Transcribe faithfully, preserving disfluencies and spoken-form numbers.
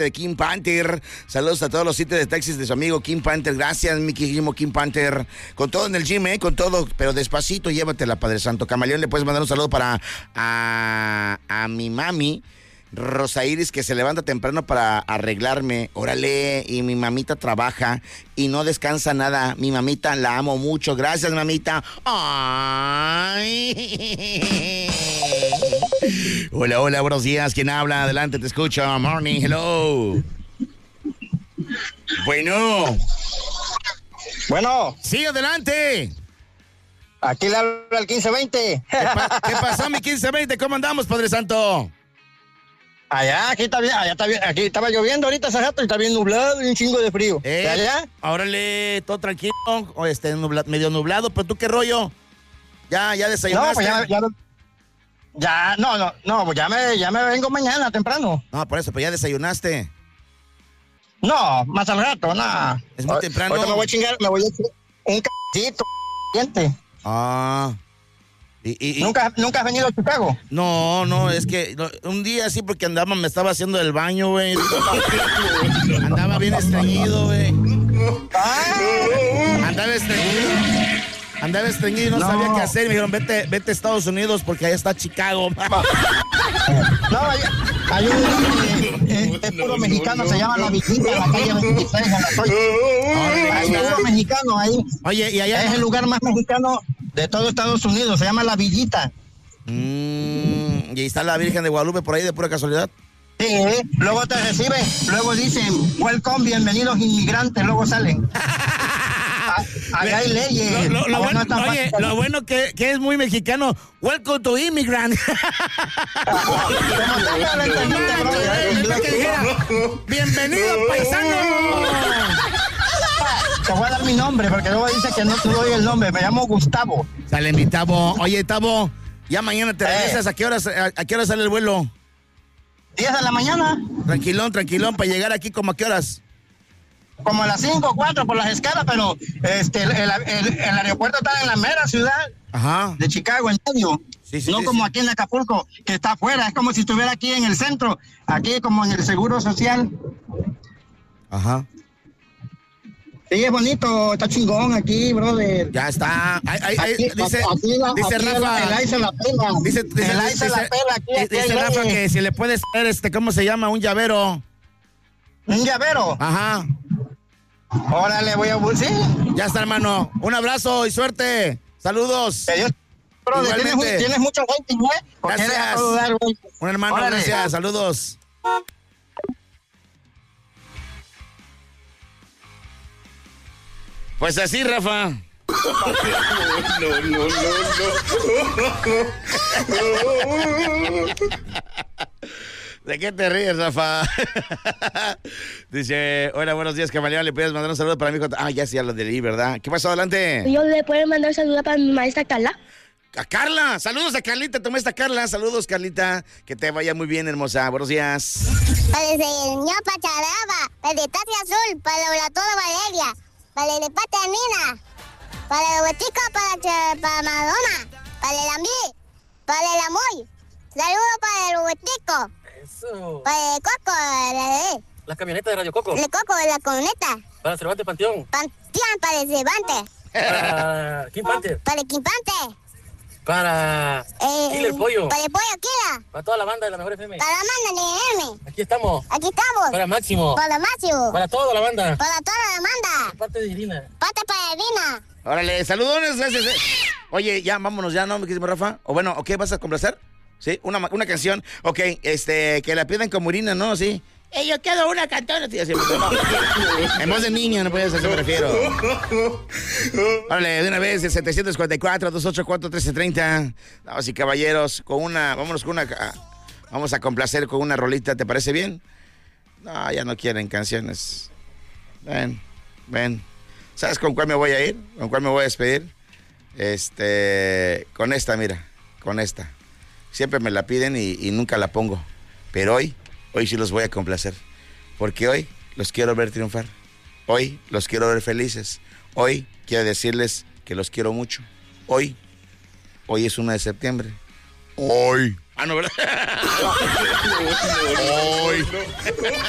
de King Panther. Saludos a todos los sitios de taxis de su amigo King Panther. Gracias, mi queridísimo King Panther. Con todo en el gym, ¿eh? Con todo, pero despacito, llévatela, Padre Santo. Camaleón, le puedes mandar un saludo para a, a mi mami, Rosa Iris, que se levanta temprano para arreglarme. Órale, y mi mamita trabaja y no descansa nada. Mi mamita la amo mucho. Gracias, mamita. Ay. Hola, hola, buenos días. ¿Quién habla? Adelante, te escucho. Morning, hello. Bueno. Bueno. Sí, adelante. Aquí le habla el quince veinte. ¿Qué, pa- ¿Qué pasó, mi quince veinte? ¿Cómo andamos, Padre Santo? Allá, aquí está bien, allá está bien, aquí estaba lloviendo ahorita hace rato y está bien nublado y un chingo de frío. Eh, ¿Y allá? Órale, todo tranquilo, o este, nubla, medio nublado, pero ¿tú qué rollo? ¿Ya, ya desayunaste? No, pues ya, ya, ya, no, no, no, pues ya me, ya me vengo mañana temprano. No, por eso, pero ya desayunaste. No, más al rato, nada. Es muy temprano. Ahorita me voy a chingar, me voy a echar un cachito caliente. Ah. Y, y, y... ¿Nunca, ¿Nunca has venido a Chicago? No, no, es que no, un día sí porque andaba, me estaba haciendo el baño, güey. Andaba bien estreñido, güey. Ah. Andaba estreñido. Andaba estreñido y no, no sabía qué hacer. Me dijeron, vete, vete a Estados Unidos porque allá está Chicago. No, hay, hay un eh, es puro mexicano, se llama La Villita, la calle veintiséis en la Soy. Hay puro mexicano ahí. Oye, y allá es el lugar más mexicano de todo Estados Unidos, se llama La Villita. Mm, y ahí está la Virgen de Guadalupe por ahí de pura casualidad. Sí, ¿eh? Luego te reciben, luego dicen, welcome, bienvenidos inmigrantes, luego salen. Allá hay leyes. Lo, lo, lo bueno, no oye, fácil. Lo bueno que, que es muy mexicano. Welcome to immigrant. Bienvenido, paisano. Te voy a dar mi nombre porque luego dice que no te doy el nombre. Me llamo Gustavo. Sale mi Tavo. Oye, Tavo, ya mañana te regresas. Eh. ¿A qué horas, a, a qué hora sale el vuelo? diez de la mañana. Tranquilón, tranquilón, para llegar aquí como a qué horas. Como a las cinco o cuatro por las escalas, pero este el, el, el, el aeropuerto está en la mera ciudad. Ajá. De Chicago, en medio. Sí, sí, no sí, como sí. aquí en Acapulco, que está afuera. Es como si estuviera aquí en el centro. Aquí como en el Seguro Social. Ajá. Sí, es bonito, está chingón aquí, brother. Ya está. Ay, ay, ay, aquí, dice aquí la, dice aquí Rafa. El aire la pela. Dice, dice, el aire dice, la pela. Aquí, dice, aquí dice Rafa que si le puedes traer este, ¿cómo se llama? Un llavero. ¿Un llavero? Ajá. Órale, voy a... ¿Sí? Ya está, hermano. Un abrazo y suerte. Saludos. Que Dios... Brother, tienes, tienes mucha gente, güey. Gracias. Dar, güey? Un hermano, órale. Gracias. Saludos. Pues así, Rafa. No, no, no, no. ¿De qué te ríes, Rafa? Dice, hola, buenos días, Camaleón. ¿Le puedes mandar un saludo para mi hijo? Ah, ya sí, ya lo leí, ¿verdad? ¿Qué pasó? Adelante. ¿Yo le puedo mandar un saludo para mi maestra Carla? A Carla. Saludos a Carlita, tu maestra Carla. Saludos, Carlita. Que te vaya muy bien, hermosa. Buenos días. Para el señor Pacharaba, para el de Tati Azul, para el laboratorio Valeria, para el de Pata Nina, para el Huetico, para, para Madonna, para el Ambi, para el Amoy. Saludos para el Huetico. Eso. Para el Coco, el, Las camionetas de Radio Coco. El Coco de la camioneta. Para Cervantes Panteón. Panteón para el Cervantes. Para King Panther. Para el Quimpante. Para eh, Kila el Pollo. Para el Pollo Kila. Para toda la banda de la Mejor F M. Para la banda de M. Aquí estamos. Aquí estamos. Para Máximo. Para Máximo. Para toda la banda. Para toda la banda. De parte de Irina. Pata para Irina. Órale, saludones, gracias. Oye, ya, vámonos, ya, ¿no, mi querido Rafa? O bueno, ¿o qué vas a complacer? ¿Sí? Una, una canción. Ok, este, que la pidan como Irina, ¿no? Sí. Eh, yo quiero una cantona, tío. Así, en voz de niño, no puedes, a eso me refiero. Órale, de una vez, el setecientos cuarenta y cuatro, doscientos ochenta y cuatro, trece treinta. Damas y caballeros, con una, vámonos con una, vamos a complacer con una rolita, ¿te parece bien? No, ya no quieren canciones. Ven, ven. ¿Sabes con cuál me voy a ir? ¿Con cuál me voy a despedir? Este, con esta, mira, con esta. Siempre me la piden y, y nunca la pongo. Pero hoy, hoy sí los voy a complacer. Porque hoy los quiero ver triunfar. Hoy los quiero ver felices. Hoy quiero decirles que los quiero mucho. Hoy, hoy es uno de septiembre. Hoy. Ah, no, ¿verdad? Hoy.